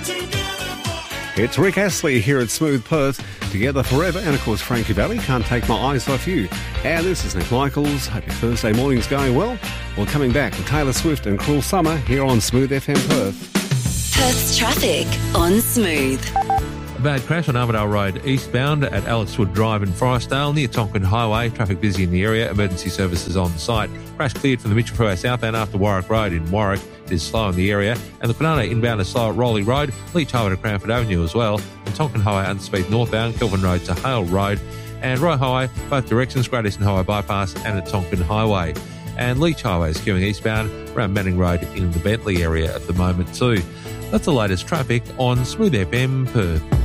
It's Rick Astley here at Smooth Perth, together forever, and of course Frankie Valli, Can't Take My Eyes Off You. And this is Nick Michaels. Hope your Thursday morning's going well. We're coming back with Taylor Swift and Cruel Summer here on Smooth FM Perth. Perth's traffic on Smooth. A bad crash on Armadale Road eastbound at Alexwood Drive in Forestdale near Tonkin Highway. Traffic busy in the area. Emergency services on site. Crash cleared from the Mitchell Freeway southbound after Warwick Road in Warwick. It is slow in the area. And the Kwinana inbound is slow at Rowley Road, Leach Highway to Cranford Avenue as well. And Tonkin Highway underspeed northbound, Kelvin Road to Hale Road. And Roy Highway, both directions, Great Eastern Highway bypass and at Tonkin Highway. And Leach Highway is queuing eastbound around Manning Road in the Bentley area at the moment too. That's the latest traffic on Smooth FM Perth.